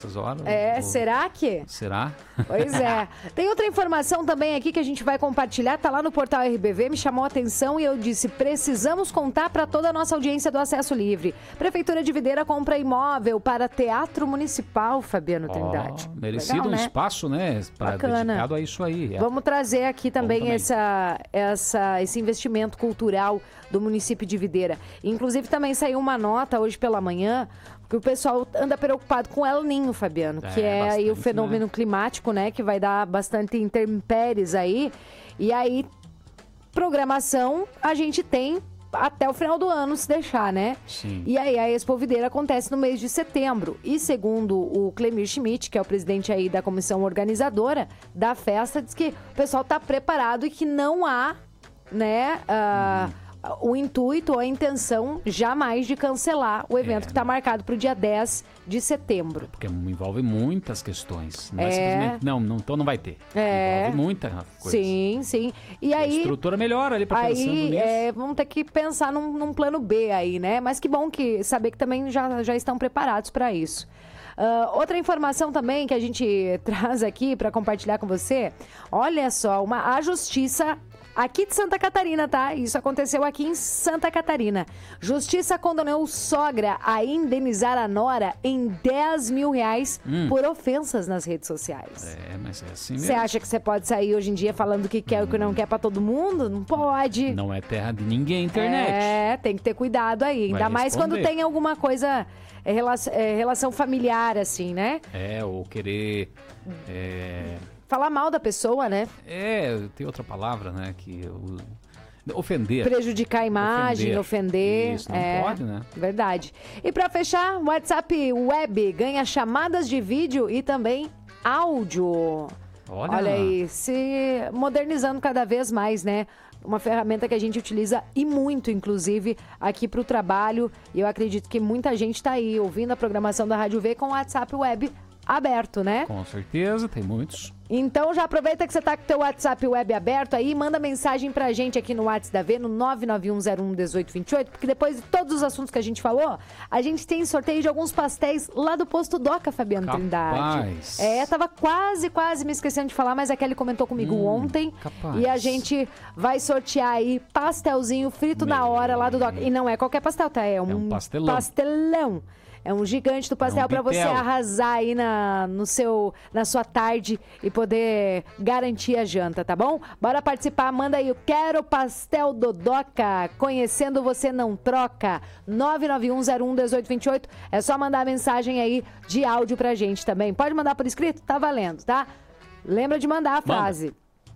horas. Será que? Será? Pois é. Tem outra informação também aqui que a gente vai compartilhar, tá lá no portal RBV, me chamou a atenção e eu disse, precisamos contar para toda a nossa audiência do Acesso Livre. Prefeitura de Videira compra imóvel para Teatro Municipal, Fabiano Trindade. Merecido. Legal, um né? espaço, né? Dedicado a isso aí. Vamos trazer aqui também, esse investimento cultural do município de Videira. Inclusive também saiu uma nota hoje pela manhã que o pessoal anda preocupado com El Niño, Fabiano, que é bastante, aí o fenômeno climático, né, que vai dar bastante intempéries aí. E aí, programação a gente tem até o final do ano, se deixar, né? Sim. E aí a Expo Videira acontece no mês de setembro. E segundo o Clemir Schmidt, que é o presidente aí da comissão organizadora da festa, diz que o pessoal está preparado e que não há, né, o intuito ou a intenção jamais de cancelar o evento que está marcado para o dia 10 de setembro. Porque envolve muitas questões. Não é simplesmente, então não vai ter. Envolve muita coisa. Sim. E aí, a estrutura melhora ali para pensando nisso. Vamos ter que pensar num plano B aí, né? Mas que bom que saber que também já estão preparados para isso. Outra informação também que a gente traz aqui para compartilhar com você, olha só, a justiça aqui de Santa Catarina, tá? Isso aconteceu aqui em Santa Catarina. Justiça condenou sogra a indenizar a nora em R$10 mil por ofensas nas redes sociais. Mas é assim mesmo. Você acha que você pode sair hoje em dia falando o que quer e o que não quer pra todo mundo? Não pode. Não é terra de ninguém a internet. Tem que ter cuidado aí. Ainda mais quando tem alguma coisa, relação familiar, assim, né? Ou querer... falar mal da pessoa, né? Tem outra palavra, né? Ofender. Prejudicar a imagem, ofender. Isso, não pode, né? Verdade. E pra fechar, o WhatsApp Web ganha chamadas de vídeo e também áudio. Olha aí, se modernizando cada vez mais, né? Uma ferramenta que a gente utiliza e muito, inclusive, aqui para o trabalho. E eu acredito que muita gente está aí ouvindo a programação da Rádio V com o WhatsApp Web aberto, né? Com certeza, tem muitos. Então já aproveita que você tá com o teu WhatsApp Web aberto aí, manda mensagem pra gente aqui no WhatsApp da V, no 991011828, porque depois de todos os assuntos que a gente falou, a gente tem sorteio de alguns pastéis lá do Posto Doca, Fabiano Trindade. Tava quase me esquecendo de falar, mas a Kelly comentou comigo ontem. E a gente vai sortear aí pastelzinho frito na hora lá do Doca. E não é qualquer pastel, tá? É um pastelão. É um gigante do pastel para você arrasar aí na sua tarde e poder garantir a janta, tá bom? Bora participar, manda aí, eu quero pastel do Doca, conhecendo você não troca, 991011828, é só mandar mensagem aí de áudio pra gente também. Pode mandar por escrito? Tá valendo, tá? Lembra de mandar a frase.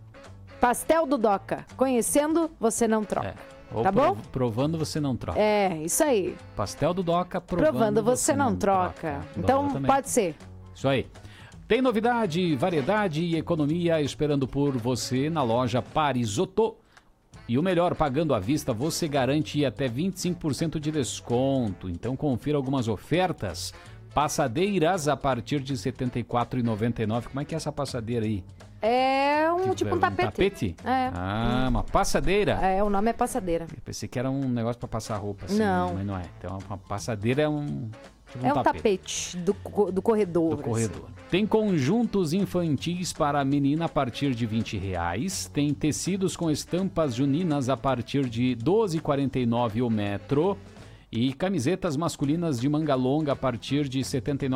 Pastel do Doca, conhecendo você não troca. Ou tá bom? Provando você não troca. Isso aí. Pastel do Doca, provando você não troca. Então, pode ser. Isso aí. Tem novidade, variedade e economia esperando por você na loja Parisotto. E o melhor, pagando à vista, você garante até 25% de desconto. Então, confira algumas ofertas. Passadeiras a partir de R$ 74,99. Como é que é essa passadeira aí? É tipo um tapete. Tapete? Uma passadeira. O nome é passadeira. Eu pensei que era um negócio para passar roupa. Assim, não. Mas não é. Então, uma passadeira é um tapete do corredor. Tem conjuntos infantis para a menina a partir de R$20. Tem tecidos com estampas juninas a partir de R$ 12,49 o metro. E camisetas masculinas de manga longa a partir de R$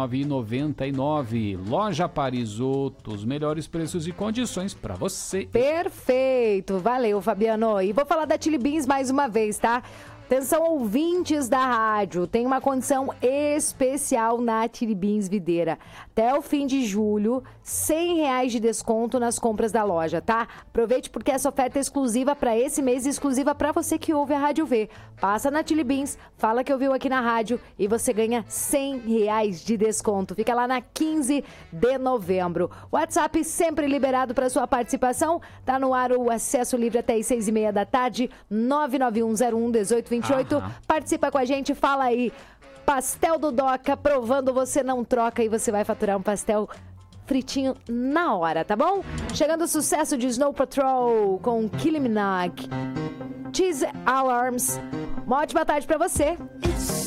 79,99. Loja Parisotto, os melhores preços e condições para você. Perfeito, valeu, Fabiano. E vou falar da Chili Beans mais uma vez, tá? Atenção, ouvintes da rádio, tem uma condição especial na Chili Beans Videira. Até o fim de julho, R$100 de desconto nas compras da loja, tá? Aproveite porque essa oferta é exclusiva para esse mês e exclusiva para você que ouve a Rádio V. Passa na Chili Beans, fala que ouviu aqui na rádio e você ganha R$100 de desconto. Fica lá na 15 de novembro. WhatsApp sempre liberado para sua participação. Tá no ar o acesso livre até as 6:30 da tarde, 991011828. Participa com a gente, fala aí. Pastel do Doca, provando você não troca e você vai faturar um pastel fritinho na hora, tá bom? Chegando o sucesso de Snow Patrol com Kylie Minogue. Cheese Alarms. Uma ótima tarde pra você.